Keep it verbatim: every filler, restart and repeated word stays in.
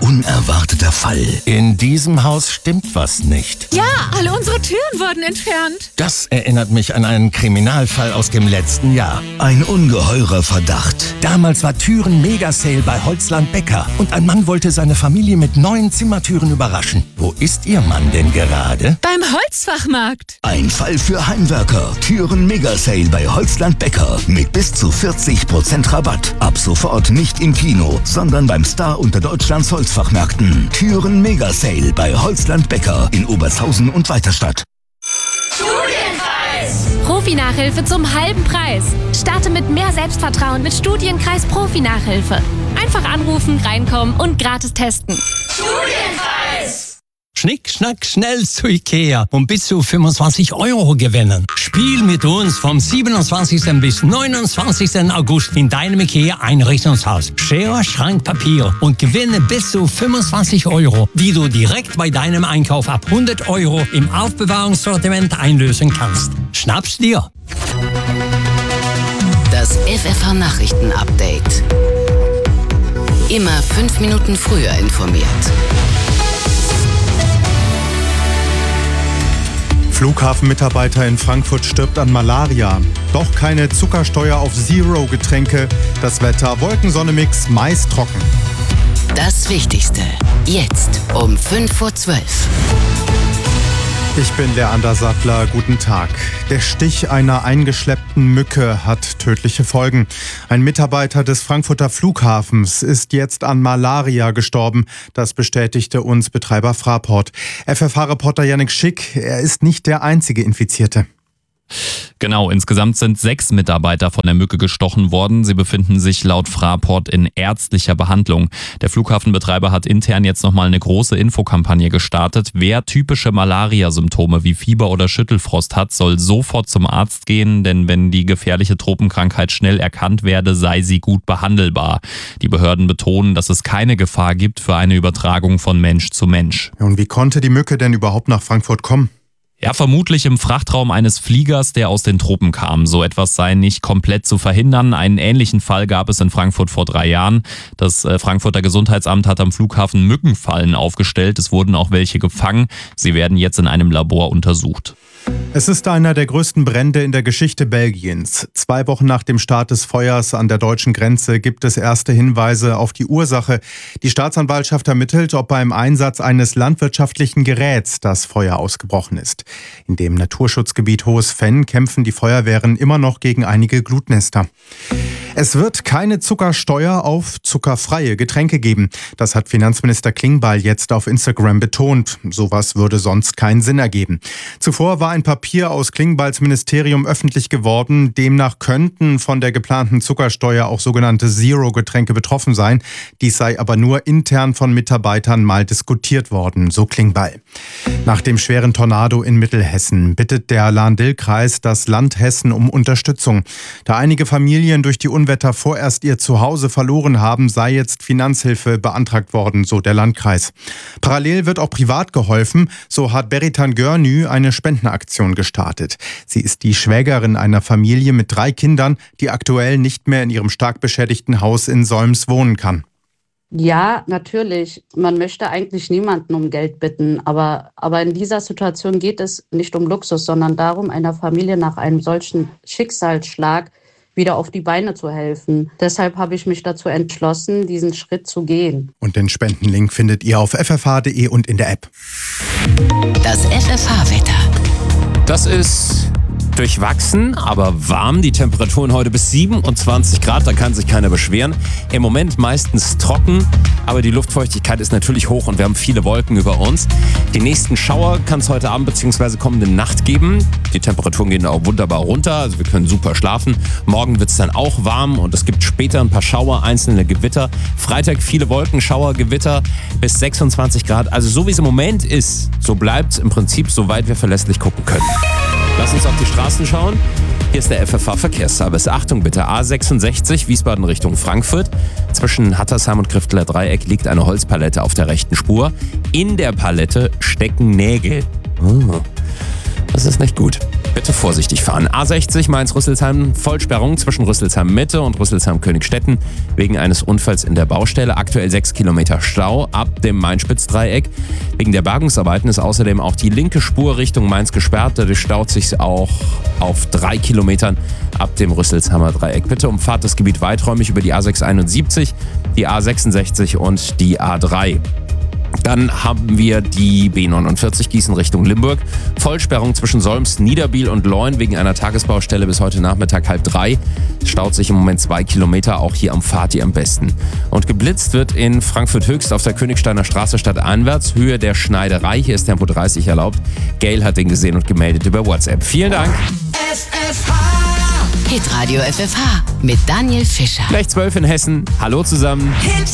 unerwarteter Fall. In diesem Haus stimmt was nicht. Ja, alle unsere Türen wurden entfernt. Das erinnert mich an einen Kriminalfall aus dem letzten Jahr. Ein ungeheurer Verdacht. Damals war Türen-Mega-Sale bei Holzland Becker und ein Mann wollte seine Familie mit neuen Zimmertüren überraschen. Wo ist Ihr Mann denn gerade? Beim Holzfachmarkt. Ein Fall für Heimwerker. Türen-Mega-Sale bei Holzland Becker mit bis zu vierzig Prozent Rabatt. Ab sofort nicht im Kino, sondern beim Star unter Deutschlands Holzfachmärkten. Türen-Mega-Sale bei Holzland Becker in Obershausen und Weiterstadt. Studienkreis! Profi-Nachhilfe zum halben Preis. Starte mit mehr Selbstvertrauen mit Studienkreis Profi-Nachhilfe. Einfach anrufen, reinkommen und gratis testen. Studienkreis! Schnick, schnack, schnell zu Ikea und bis zu fünfundzwanzig Euro gewinnen. Spiel mit uns vom siebenundzwanzigsten bis neunundzwanzigsten August in deinem Ikea-Einrichtungshaus. Schere, Schrank, Papier und gewinne bis zu fünfundzwanzig Euro, die du direkt bei deinem Einkauf ab hundert Euro im Aufbewahrungssortiment einlösen kannst. Schnapp's dir! Das F F H-Nachrichten-Update. Immer fünf Minuten früher informiert. Flughafenmitarbeiter in Frankfurt stirbt an Malaria. Doch keine Zuckersteuer auf Zero-Getränke. Das Wetter Wolken-Sonne-Mix, meist trocken. Das Wichtigste. Jetzt um fünf vor zwölf. Ich bin Leander Sattler, guten Tag. Der Stich einer eingeschleppten Mücke hat tödliche Folgen. Ein Mitarbeiter des Frankfurter Flughafens ist jetzt an Malaria gestorben. Das bestätigte uns Betreiber Fraport. F F H-Reporter Yannick Schick, er ist nicht der einzige Infizierte. Genau, insgesamt sind sechs Mitarbeiter von der Mücke gestochen worden. Sie befinden sich laut Fraport in ärztlicher Behandlung. Der Flughafenbetreiber hat intern jetzt nochmal eine große Infokampagne gestartet. Wer typische Malaria-Symptome wie Fieber oder Schüttelfrost hat, soll sofort zum Arzt gehen, denn wenn die gefährliche Tropenkrankheit schnell erkannt werde, sei sie gut behandelbar. Die Behörden betonen, dass es keine Gefahr gibt für eine Übertragung von Mensch zu Mensch. Und wie konnte die Mücke denn überhaupt nach Frankfurt kommen? Ja, vermutlich im Frachtraum eines Fliegers, der aus den Tropen kam. So etwas sei nicht komplett zu verhindern. Einen ähnlichen Fall gab es in Frankfurt vor drei Jahren. Das Frankfurter Gesundheitsamt hat am Flughafen Mückenfallen aufgestellt. Es wurden auch welche gefangen. Sie werden jetzt in einem Labor untersucht. Es ist einer der größten Brände in der Geschichte Belgiens. Zwei Wochen nach dem Start des Feuers an der deutschen Grenze gibt es erste Hinweise auf die Ursache. Die Staatsanwaltschaft ermittelt, ob beim Einsatz eines landwirtschaftlichen Geräts das Feuer ausgebrochen ist. In dem Naturschutzgebiet Hohes Venn kämpfen die Feuerwehren immer noch gegen einige Glutnester. Es wird keine Zuckersteuer auf zuckerfreie Getränke geben. Das hat Finanzminister Klingbeil jetzt auf Instagram betont. Sowas würde sonst keinen Sinn ergeben. Zuvor war ein Papier aus Klingbeils Ministerium öffentlich geworden. Demnach könnten von der geplanten Zuckersteuer auch sogenannte Zero-Getränke betroffen sein. Dies sei aber nur intern von Mitarbeitern mal diskutiert worden, so Klingbeil. Nach dem schweren Tornado in Mittelhessen bittet der Lahn-Dill-Kreis das Land Hessen um Unterstützung. Da einige Familien durch die Unwetter vorerst ihr Zuhause verloren haben, sei jetzt Finanzhilfe beantragt worden, so der Landkreis. Parallel wird auch privat geholfen, so hat Beritan Görnü eine Spendenaktion gestartet. Sie ist die Schwägerin einer Familie mit drei Kindern, die aktuell nicht mehr in ihrem stark beschädigten Haus in Solms wohnen kann. Ja, natürlich. Man möchte eigentlich niemanden um Geld bitten, aber, aber in dieser Situation geht es nicht um Luxus, sondern darum, einer Familie nach einem solchen Schicksalsschlag wieder auf die Beine zu helfen. Deshalb habe ich mich dazu entschlossen, diesen Schritt zu gehen. Und den Spendenlink findet ihr auf f f h punkt d e und in der App. Das F F H-Wetter. Das ist durchwachsen, aber warm. Die Temperaturen heute bis siebenundzwanzig Grad, da kann sich keiner beschweren. Im Moment meistens trocken, aber die Luftfeuchtigkeit ist natürlich hoch und wir haben viele Wolken über uns. Die nächsten Schauer kann es heute Abend bzw. kommende Nacht geben. Die Temperaturen gehen auch wunderbar runter, also wir können super schlafen. Morgen wird es dann auch warm und es gibt später ein paar Schauer, einzelne Gewitter. Freitag viele Wolken, Schauer, Gewitter bis sechsundzwanzig Grad. Also so wie es im Moment ist, so bleibt es im Prinzip, soweit wir verlässlich gucken können. Lass uns auf die Straßen schauen. Hier ist der F F H-Verkehrsservice. Achtung bitte, A sechsundsechzig, Wiesbaden Richtung Frankfurt. Zwischen Hattersheim und Krifteler Dreieck liegt eine Holzpalette auf der rechten Spur. In der Palette stecken Nägel. Oh, das ist nicht gut. bitte vorsichtig fahren. A sechzig Mainz-Rüsselsheim, Vollsperrung zwischen Rüsselsheim Mitte und Rüsselsheim-Königstetten wegen eines Unfalls in der Baustelle. Aktuell sechs Kilometer Stau ab dem Main-Spitz-Dreieck. Wegen der Bergungsarbeiten ist außerdem auch die linke Spur Richtung Mainz gesperrt. Dadurch staut sich auch auf drei Kilometern ab dem Rüsselsheimer Dreieck. Bitte umfahrt das Gebiet weiträumig über die A sechshunderteinundsiebzig, die A sechsundsechzig und die A drei. Dann haben wir die B neunundvierzig Gießen Richtung Limburg. Vollsperrung zwischen Solms, Niederbiel und Leun wegen einer Tagesbaustelle bis heute Nachmittag halb drei. Staut sich im Moment zwei Kilometer, auch hier am Fatih am besten. Und geblitzt wird in Frankfurt Höchst auf der Königsteiner Straße stadteinwärts, Höhe der Schneiderei. Hier ist Tempo dreißig erlaubt. Gail hat den gesehen und gemeldet über WhatsApp. Vielen Dank. F F H. Hitradio F F H mit Daniel Fischer. Gleich zwölf in Hessen. Hallo zusammen. Hits